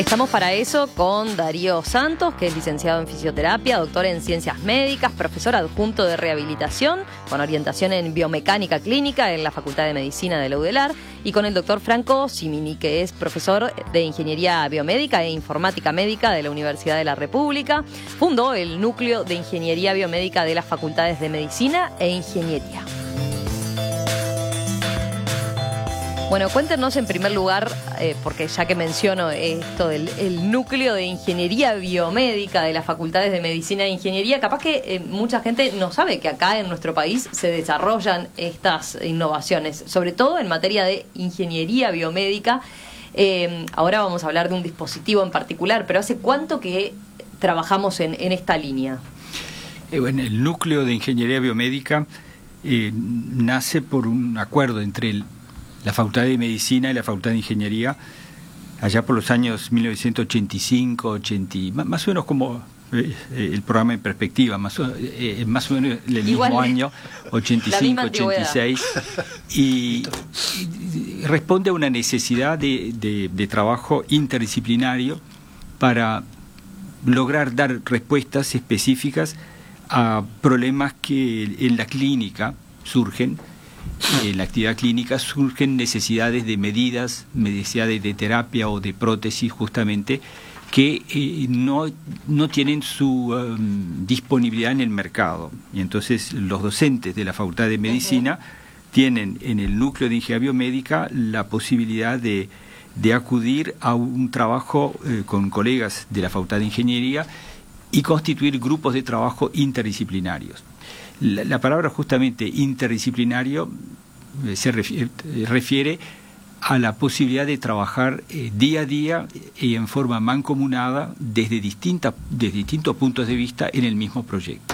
Estamos para eso con Darío Santos, que es licenciado en fisioterapia, doctor en ciencias médicas, profesor adjunto de rehabilitación, con orientación en biomecánica clínica en la Facultad de Medicina de la UDELAR, y con el doctor Franco Simini, que es profesor de ingeniería biomédica e informática médica de la Universidad de la República. Fundó el núcleo de ingeniería biomédica de las Facultades de Medicina e Ingeniería. Bueno, cuéntenos en primer lugar, porque ya que menciono esto del núcleo de ingeniería biomédica de las Facultades de Medicina e Ingeniería, capaz que mucha gente no sabe que acá en nuestro país se desarrollan estas innovaciones, sobre todo en materia de ingeniería biomédica. Ahora vamos a hablar de un dispositivo en particular, pero ¿hace cuánto que trabajamos en esta línea? Bueno, el núcleo de ingeniería biomédica nace por un acuerdo entre la Facultad de Medicina y la Facultad de Ingeniería, allá por los años 1985, 80, más o menos como el programa en perspectiva, más o menos el mismo año, 85, 86, y responde a una necesidad de trabajo interdisciplinario para lograr dar respuestas específicas a problemas que en la clínica surgen. En la actividad clínica surgen necesidades de medidas, necesidades de terapia o de prótesis justamente, que no tienen su disponibilidad en el mercado. Y entonces los docentes de la Facultad de Medicina tienen en el núcleo de ingeniería biomédica la posibilidad de acudir a un trabajo con colegas de la Facultad de Ingeniería y constituir grupos de trabajo interdisciplinarios. La palabra justamente interdisciplinario se refiere a la posibilidad de trabajar día a día y en forma mancomunada desde distintos puntos de vista en el mismo proyecto.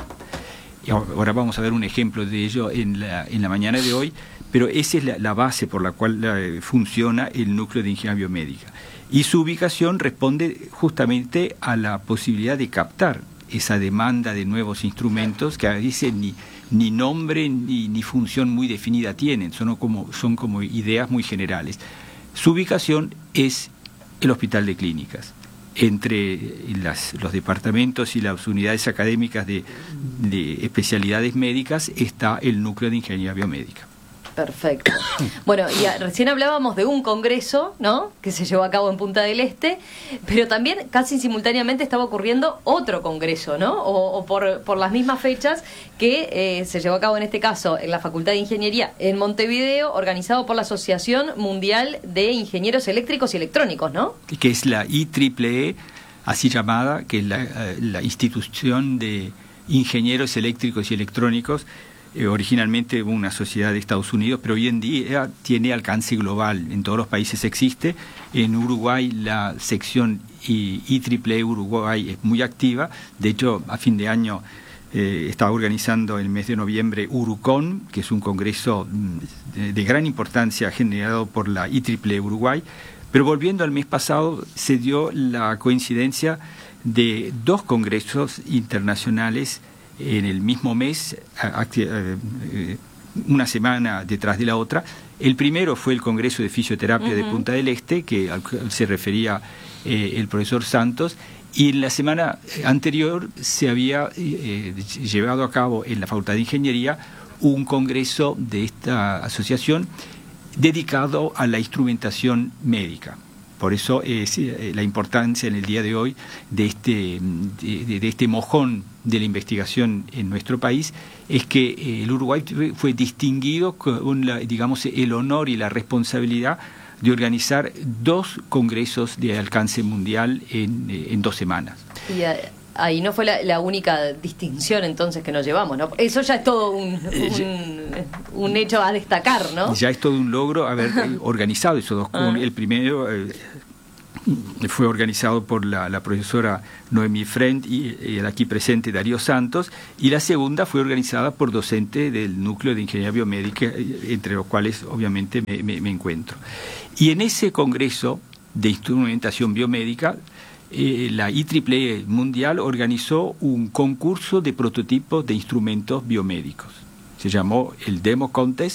Y ahora vamos a ver un ejemplo de ello en la mañana de hoy, pero esa es la base por la cual funciona el núcleo de ingeniería biomédica. Y su ubicación responde justamente a la posibilidad de captar esa demanda de nuevos instrumentos que a veces ni nombre ni función muy definida tienen, son como ideas muy generales. Su ubicación es el Hospital de Clínicas. Entre los departamentos y las unidades académicas de especialidades médicas está el núcleo de ingeniería biomédica. Perfecto. Bueno, y recién hablábamos de un congreso, ¿no?, que se llevó a cabo en Punta del Este, pero también casi simultáneamente estaba ocurriendo otro congreso, ¿no? O por las mismas fechas que se llevó a cabo en este caso en la Facultad de Ingeniería en Montevideo, organizado por la Asociación Mundial de Ingenieros Eléctricos y Electrónicos, ¿no? Que es la IEEE, así llamada, que es la institución de ingenieros eléctricos y electrónicos. Originalmente una sociedad de Estados Unidos, pero hoy en día tiene alcance global. En todos los países existe. En Uruguay la sección IEEE Uruguay es muy activa. De hecho, a fin de año está organizando el mes de noviembre Urucon, que es un congreso de gran importancia generado por la IEEE Uruguay. Pero volviendo al mes pasado, se dio la coincidencia de dos congresos internacionales en el mismo mes, una semana detrás de la otra. El primero fue el Congreso de Fisioterapia de Punta del Este, que se refería el profesor Santos, y en la semana anterior se había llevado a cabo en la Facultad de Ingeniería un congreso de esta asociación dedicado a la instrumentación médica. Por eso es la importancia en el día de hoy de este mojón de la investigación en nuestro país, es que el Uruguay fue distinguido con el honor y la responsabilidad de organizar dos congresos de alcance mundial en 2 semanas. Y ahí no fue la única distinción entonces que nos llevamos, ¿no? Eso ya es todo un hecho a destacar, ¿no? Ya es todo un logro haber organizado esos dos. El primero fue organizado por la profesora Noemí Friend y el aquí presente Darío Santos, y la segunda fue organizada por docentes del núcleo de ingeniería biomédica, entre los cuales obviamente me encuentro. Y en ese congreso de instrumentación biomédica, la IEEE Mundial organizó un concurso de prototipos de instrumentos biomédicos. Se llamó el Demo Contest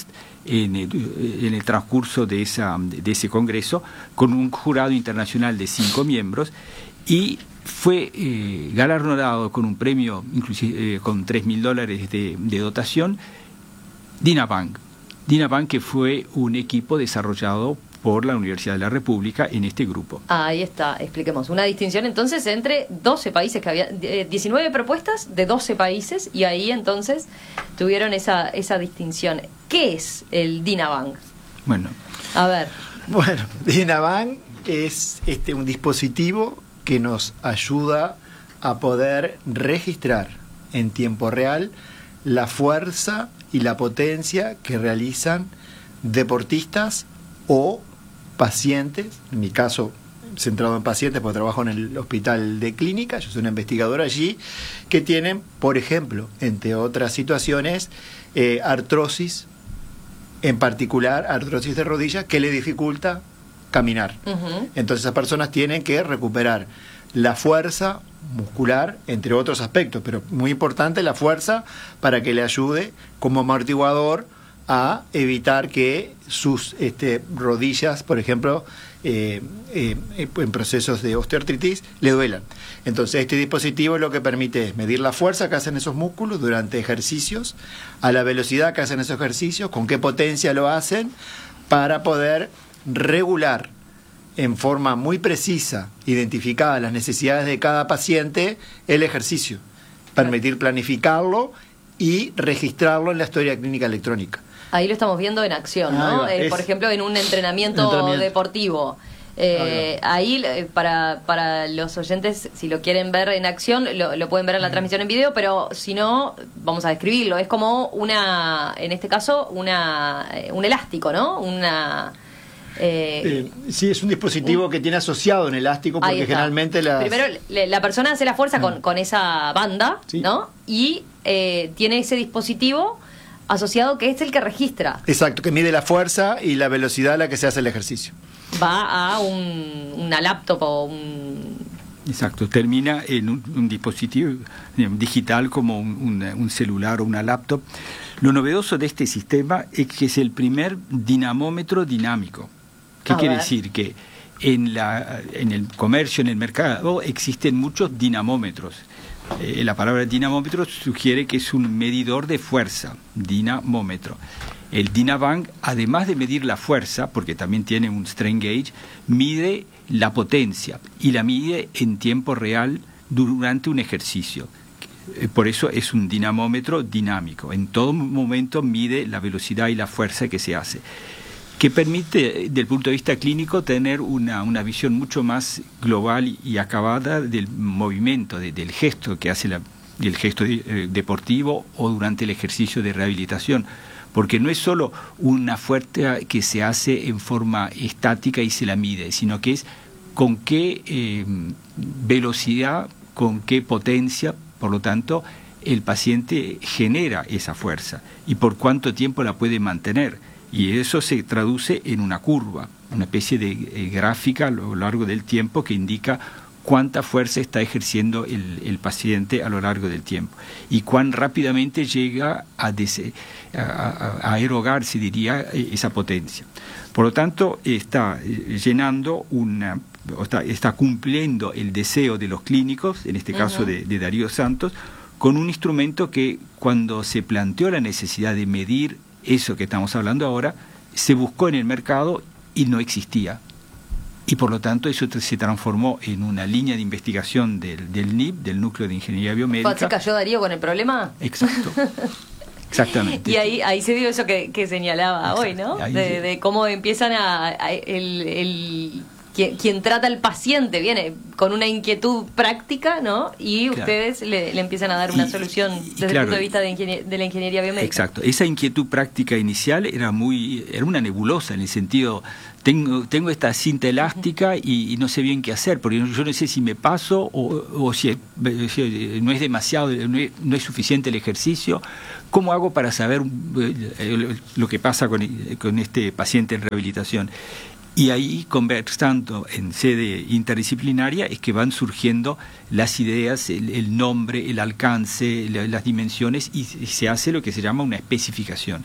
en el transcurso de ese congreso, con un jurado internacional de 5 miembros, y fue galardonado con un premio, inclusive con $3.000 de dotación, DINABANK. DINABANK, que fue un equipo desarrollado por la Universidad de la República en este grupo. Ahí está, expliquemos. Una distinción entonces entre 12 países, que había 19 propuestas de 12 países, y ahí entonces tuvieron esa distinción. ¿Qué es el DINABANK? Bueno, a ver. Bueno, DINABANK es un dispositivo que nos ayuda a poder registrar en tiempo real la fuerza y la potencia que realizan deportistas o pacientes, en mi caso centrado en pacientes porque trabajo en el hospital de clínica, yo soy una investigadora allí, que tienen, por ejemplo, entre otras situaciones, artrosis, en particular artrosis de rodilla, que le dificulta caminar. Entonces esas personas tienen que recuperar la fuerza muscular, entre otros aspectos, pero muy importante la fuerza para que le ayude como amortiguador a evitar que sus rodillas, por ejemplo, en procesos de osteoartritis, le duelan. Entonces este dispositivo lo que permite es medir la fuerza que hacen esos músculos durante ejercicios, a la velocidad que hacen esos ejercicios, con qué potencia lo hacen, para poder regular en forma muy precisa, identificada las necesidades de cada paciente, el ejercicio, permitir planificarlo y registrarlo en la historia clínica electrónica. Ahí lo estamos viendo en acción, ¿no? Por ejemplo, en un entrenamiento deportivo. Ahí, para los oyentes, si lo quieren ver en acción, lo pueden ver en la transmisión en video, pero si no, vamos a describirlo. Es como en este caso, un elástico, ¿no? Sí, es un dispositivo que tiene asociado un elástico, porque generalmente primero la persona hace la fuerza con esa banda, ¿sí? ¿No? Y tiene ese dispositivo asociado que es el que registra. Exacto, que mide la fuerza y la velocidad a la que se hace el ejercicio. Va a una laptop o un... Exacto, termina en un dispositivo digital como un celular o una laptop. Lo novedoso de este sistema es que es el primer dinamómetro dinámico. ¿Qué quiere decir? Que en el comercio, en el mercado, existen muchos dinamómetros. La palabra dinamómetro sugiere que es un medidor de fuerza, dinamómetro. El DINABANK, además de medir la fuerza, porque también tiene un strain gauge, mide la potencia y la mide en tiempo real durante un ejercicio. Por eso es un dinamómetro dinámico. En todo momento mide la velocidad y la fuerza que se hace, que permite, desde el punto de vista clínico, tener una visión mucho más global y acabada del movimiento, del gesto que hace el gesto deportivo o durante el ejercicio de rehabilitación. Porque no es solo una fuerza que se hace en forma estática y se la mide, sino que es con qué velocidad, con qué potencia, por lo tanto, el paciente genera esa fuerza y por cuánto tiempo la puede mantener. Y eso se traduce en una curva, una especie de gráfica a lo largo del tiempo que indica cuánta fuerza está ejerciendo el paciente a lo largo del tiempo y cuán rápidamente llega a erogarse, diría, esa potencia. Por lo tanto, está llenando está cumpliendo el deseo de los clínicos, en este caso de Darío Santos, con un instrumento que, cuando se planteó la necesidad de medir eso que estamos hablando ahora, se buscó en el mercado y no existía. Y por lo tanto eso se transformó en una línea de investigación del NIB, del Núcleo de Ingeniería Biomédica. ¿Se cayó Darío con el problema? Exacto. Exactamente. Y ahí se dio eso que señalaba hoy, ¿no? De cómo empiezan quien trata al paciente viene con una inquietud práctica, ¿no? Y ustedes le empiezan a dar una solución desde el punto de vista de la ingeniería biomédica. Exacto. Esa inquietud práctica inicial era una nebulosa, en el sentido, tengo esta cinta elástica y no sé bien qué hacer, porque yo no sé si me paso o si no es demasiado, no es suficiente el ejercicio. ¿Cómo hago para saber lo que pasa con este paciente en rehabilitación? Y ahí, conversando en sede interdisciplinaria, es que van surgiendo las ideas, el nombre, el alcance, las dimensiones, y se hace lo que se llama una especificación.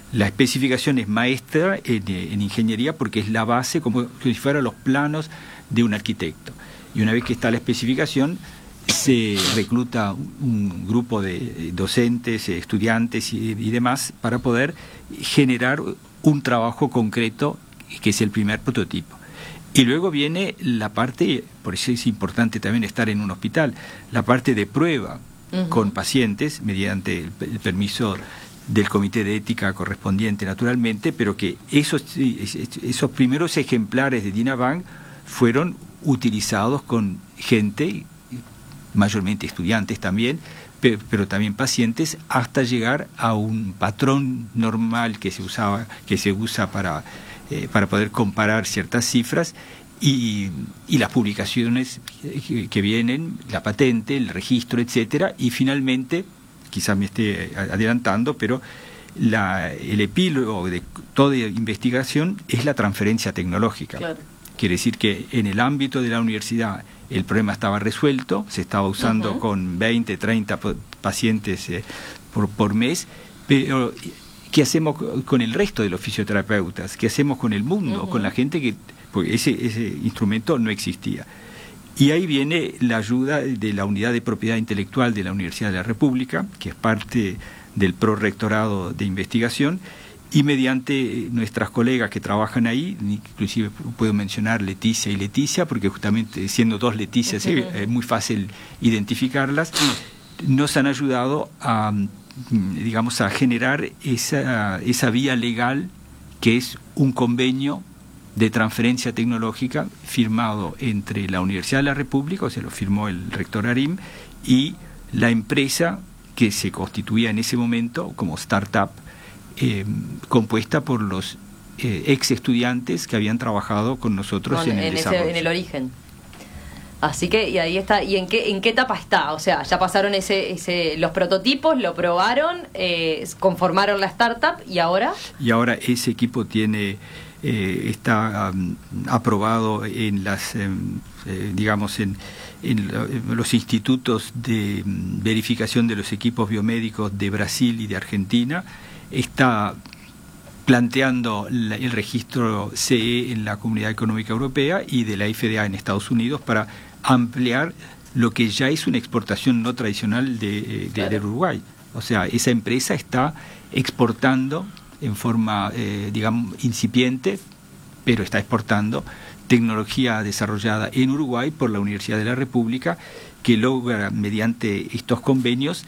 La especificación es maestra en ingeniería porque es la base, como si fueran los planos de un arquitecto. Y una vez que está la especificación, se recluta un grupo de docentes, estudiantes y demás para poder generar un trabajo concreto que es el primer prototipo. Y luego viene la parte, por eso es importante también estar en un hospital, la parte de prueba con pacientes mediante el permiso del comité de ética correspondiente naturalmente, pero que esos primeros ejemplares de Dinavan fueron utilizados con gente, mayormente estudiantes también, pero también pacientes, hasta llegar a un patrón normal que se usa para poder comparar ciertas cifras y las publicaciones que vienen, la patente, el registro, etcétera, y finalmente, quizás me esté adelantando, pero el epílogo de toda investigación es la transferencia tecnológica. Claro. Quiere decir que en el ámbito de la universidad el problema estaba resuelto, se estaba usando con 20, 30 pacientes por mes, pero ¿qué hacemos con el resto de los fisioterapeutas? ¿Qué hacemos con el mundo, con la gente que...? Porque ese instrumento no existía. Y ahí viene la ayuda de la Unidad de Propiedad Intelectual de la Universidad de la República, que es parte del Prorrectorado de Investigación, y mediante nuestras colegas que trabajan ahí, inclusive puedo mencionar Leticia y Leticia, porque justamente siendo dos Leticias es muy fácil identificarlas, nos han ayudado a generar esa vía legal que es un convenio de transferencia tecnológica firmado entre la Universidad de la República, o sea, lo firmó el rector Arim, y la empresa que se constituía en ese momento como startup, compuesta por los ex estudiantes que habían trabajado con nosotros en el desarrollo. En el origen. Así que, y ahí está. ¿Y en qué etapa está? O sea, ya pasaron los prototipos, lo probaron, conformaron la startup, ¿y ahora? Y ahora ese equipo está aprobado en las, en los institutos de verificación de los equipos biomédicos de Brasil y de Argentina. Está planteando el registro CE en la Comunidad Económica Europea y de la FDA en Estados Unidos para ampliar lo que ya es una exportación no tradicional de Uruguay. O sea, esa empresa está exportando en forma, incipiente, pero está exportando tecnología desarrollada en Uruguay por la Universidad de la República, que logra, mediante estos convenios,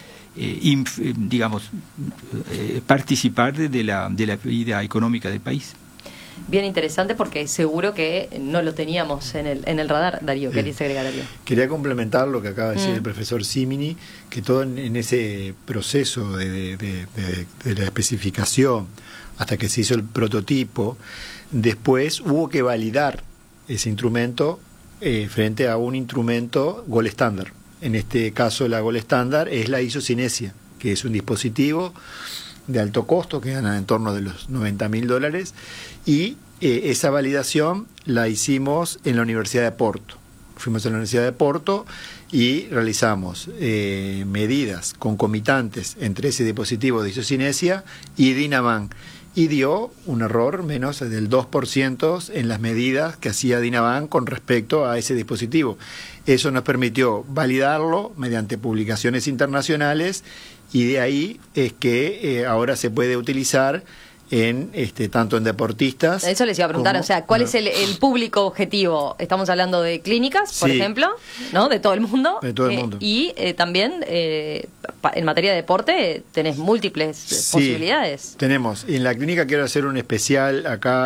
participar de la vida económica del país. Bien interesante, porque seguro que no lo teníamos en el radar. Darío, ¿querías agregar algo? Quería complementar lo que acaba de decir el profesor Simini, que todo en ese proceso de la especificación hasta que se hizo el prototipo, después hubo que validar ese instrumento frente a un instrumento Gold Standard. En este caso la Gold Standard es la ISO-Cinesia, que es un dispositivo de alto costo que gana en torno de los $90.000, y esa validación la hicimos en la Universidad de Porto. Fuimos a la Universidad de Porto y realizamos medidas concomitantes entre ese dispositivo de ISO-Cinesia y Dinavan, y dio un error menos del 2% en las medidas que hacía Dinavan con respecto a ese dispositivo. Eso nos permitió validarlo mediante publicaciones internacionales, y de ahí es que ahora se puede utilizar tanto en deportistas. Eso les iba a preguntar, o sea, ¿cuál es el público objetivo? Estamos hablando de clínicas, por ejemplo, ¿no? De todo el mundo. De todo el mundo. Y también en materia de deporte tenés múltiples posibilidades. Tenemos. En la clínica quiero hacer un especial acá,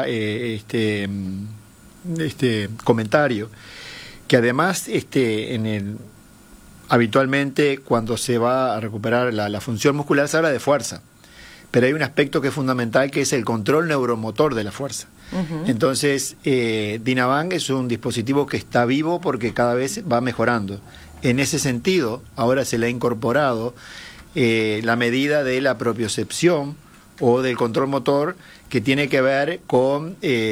comentario, que además habitualmente cuando se va a recuperar la función muscular se habla de fuerza, pero hay un aspecto que es fundamental, que es el control neuromotor de la fuerza. Entonces, Dinavan es un dispositivo que está vivo porque cada vez va mejorando. En ese sentido, ahora se le ha incorporado la medida de la propiocepción o del control motor, que tiene que ver con